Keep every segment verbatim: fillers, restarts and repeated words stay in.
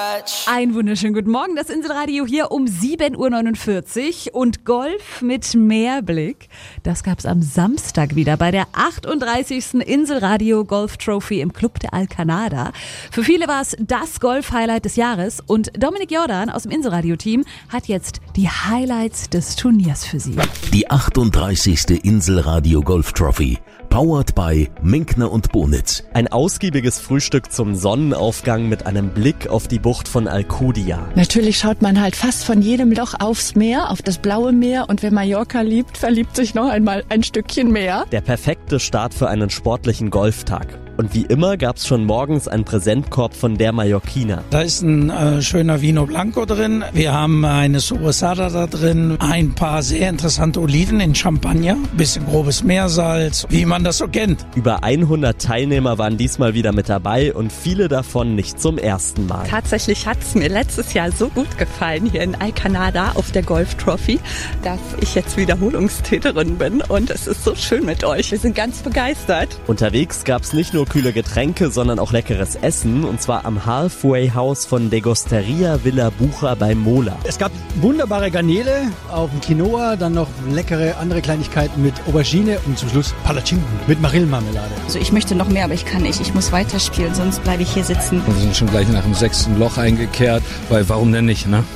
Ein wunderschönen guten Morgen, das Inselradio hier um sieben Uhr neunundvierzig und Golf mit Meerblick. Das gab's am Samstag wieder bei der achtunddreißigsten Inselradio Golf Trophy im Club de Alcanada. Für viele war es das Golf-Highlight des Jahres und Dominik Jordan aus dem Inselradio-Team hat jetzt die Highlights des Turniers für Sie. Die achtunddreißigste Inselradio Golf Trophy. Powered by Minkner und Bonitz. Ein ausgiebiges Frühstück zum Sonnenaufgang mit einem Blick auf die Bucht von Alcudia. Natürlich schaut man halt fast von jedem Loch aufs Meer, auf das blaue Meer. Und wer Mallorca liebt, verliebt sich noch einmal ein Stückchen mehr. Der perfekte Start für einen sportlichen Golftag. Und wie immer gab's schon morgens einen Präsentkorb von der Mallorquina. Da ist ein äh, schöner Vino Blanco drin. Wir haben eine Sobrasada da drin. Ein paar sehr interessante Oliven in Champagner. Bisschen grobes Meersalz, wie man das so kennt. Über hundert Teilnehmer waren diesmal wieder mit dabei und viele davon nicht zum ersten Mal. Tatsächlich hat's mir letztes Jahr so gut gefallen hier in Alcanada auf der Golf Trophy, dass ich jetzt Wiederholungstäterin bin. Und es ist so schön mit euch. Wir sind ganz begeistert. Unterwegs gab's nicht nur kühle Getränke, sondern auch leckeres Essen, und zwar am Halfway House von Degusteria Villa Bucher bei Mola. Es gab wunderbare Garnele auf dem Quinoa, dann noch leckere andere Kleinigkeiten mit Aubergine und zum Schluss Palatschinken mit Marillenmarmelade. Also ich möchte noch mehr, aber ich kann nicht. Ich muss weiterspielen, sonst bleibe ich hier sitzen. Wir sind schon gleich nach dem sechsten Loch eingekehrt, weil warum denn nicht, ne?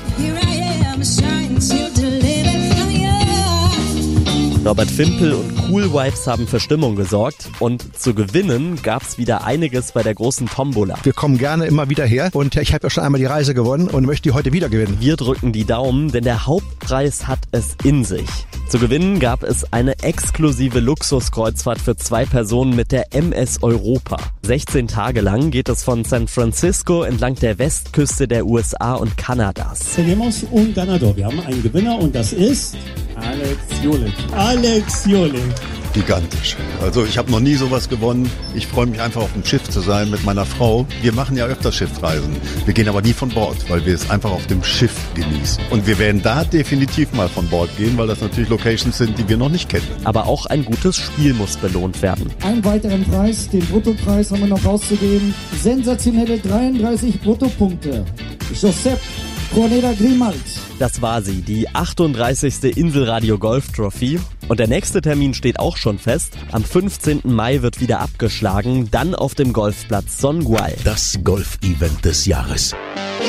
Robert Fimpel und Cool Vibes haben für Stimmung gesorgt und zu gewinnen gab's wieder einiges bei der großen Tombola. Wir kommen gerne immer wieder her und ich habe ja schon einmal die Reise gewonnen und möchte die heute wieder gewinnen. Wir drücken die Daumen, denn der Hauptpreis hat es in sich. Zu gewinnen gab es eine exklusive Luxuskreuzfahrt für zwei Personen mit der M S Europa. sechzehn Tage lang geht es von San Francisco entlang der Westküste der U S A und Kanadas. Tenemos un ganador. Wir haben einen Gewinner und das ist Alex Jolik. Alex Jolik. Gigantisch. Also ich habe noch nie sowas gewonnen. Ich freue mich einfach auf dem Schiff zu sein mit meiner Frau. Wir machen ja öfter Schiffsreisen. Wir gehen aber nie von Bord, weil wir es einfach auf dem Schiff genießen. Und wir werden da definitiv mal von Bord gehen, weil das natürlich Locations sind, die wir noch nicht kennen. Aber auch ein gutes Spiel muss belohnt werden. Einen weiteren Preis, den Bruttopreis haben wir noch rauszugeben. Sensationelle dreiunddreißig Bruttopunkte. Josep Corneda Grimald. Das war sie, die achtunddreißigste Inselradio Golf Trophy. Und der nächste Termin steht auch schon fest. Am fünfzehnten Mai wird wieder abgeschlagen, dann auf dem Golfplatz Songuay. Das Golf-Event des Jahres.